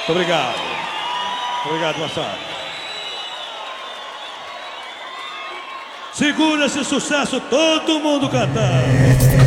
Muito obrigado. Obrigado, Massaro. Segura esse sucesso, todo mundo cantando.